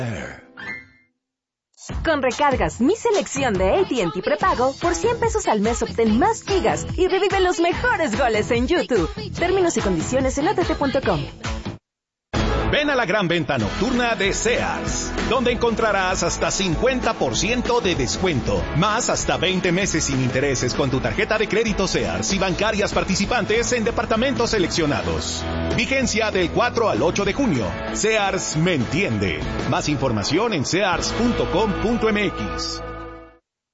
Con recargas Mi Selección de AT&T Prepago, por 100 pesos al mes obtén más gigas y revive los mejores goles en YouTube. Términos y condiciones en att.com. Ven a la gran venta nocturna de Sears, donde encontrarás hasta 50% de descuento, más hasta 20 meses sin intereses con tu tarjeta de crédito Sears y bancarias participantes en departamentos seleccionados. Vigencia del 4 al 8 de junio. Sears me entiende. Más información en sears.com.mx.